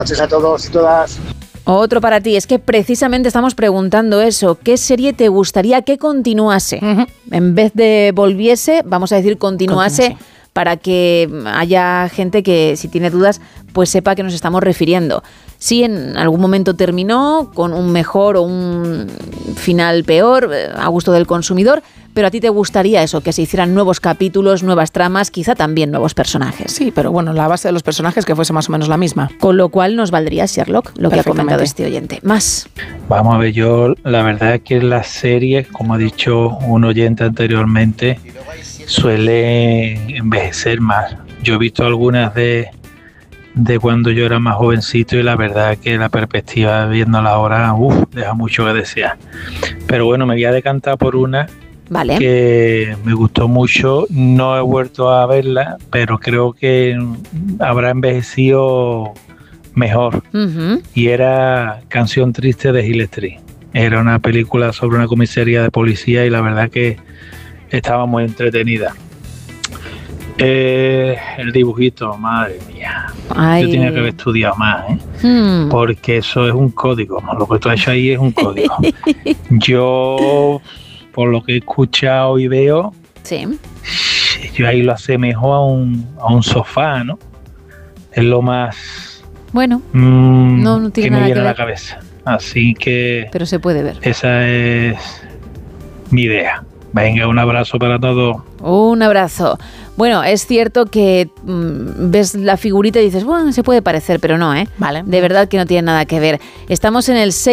noches a todos y todas. Otro para ti, es que precisamente estamos preguntando eso, ¿qué serie te gustaría que continuase? Uh-huh. En vez de volviese, vamos a decir continuase, para que haya gente que, si tiene dudas, pues sepa a qué nos estamos refiriendo. Si en algún momento terminó con un mejor o un final peor, a gusto del consumidor, pero a ti te gustaría eso, que se hicieran nuevos capítulos, nuevas tramas, quizá también nuevos personajes. Sí, pero bueno, la base de los personajes que fuese más o menos la misma. Con lo cual nos valdría Sherlock, lo que ha comentado este oyente. Más. Vamos a ver, yo la verdad es que las series, como ha dicho un oyente anteriormente, suele envejecer más. Yo he visto algunas de cuando yo era más jovencito y la verdad que la perspectiva viéndola ahora, deja mucho que desear. Pero bueno, me voy a decantar por una que me gustó mucho. No he vuelto a verla, pero creo que habrá envejecido mejor. Uh-huh. Y era Canción Triste de Hill Street. Era una película sobre una comisaría de policía y la verdad que estaba muy entretenida. El dibujito, madre mía. Ay. Yo tenía que haber estudiado más, porque eso es un código, ¿no? Lo que tú has hecho ahí es un código. Yo, por lo que he escuchado y veo, yo ahí lo asemejo a un sofá, ¿no? Es lo más bueno, no tiene que nada me viene que a la ver. cabeza. Así que pero se puede ver. Esa es mi idea. Venga, un abrazo para todos. Un abrazo. Bueno, es cierto que ves la figurita y dices, bueno, se puede parecer, pero no, ¿eh? Vale. De verdad que no tiene nada que ver. Estamos en el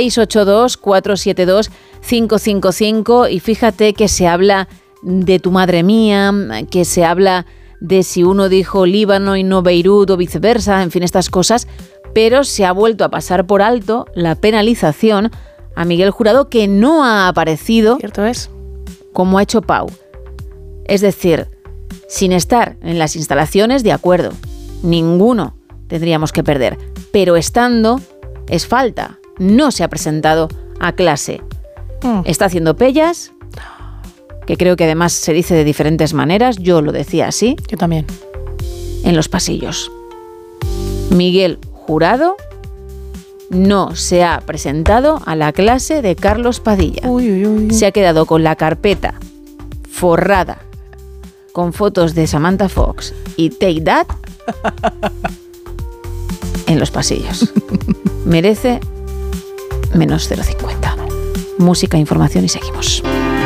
682-472-555 y fíjate que se habla de tu madre mía, que se habla de si uno dijo Líbano y no Beirut o viceversa, en fin, estas cosas, pero se ha vuelto a pasar por alto la penalización a Miguel Jurado, que no ha aparecido. Cierto es. Como ha hecho Pau. Es decir, sin estar en las instalaciones, de acuerdo, ninguno tendríamos que perder, pero estando es falta, no se ha presentado a clase. Está haciendo pellas, que creo que además se dice de diferentes maneras, yo lo decía así. Yo también. En los pasillos. Miguel Jurado no se ha presentado a la clase de Carlos Padilla. Se ha quedado con la carpeta forrada con fotos de Samantha Fox y Take That en los pasillos. Merece menos 0,50. Música, información y seguimos.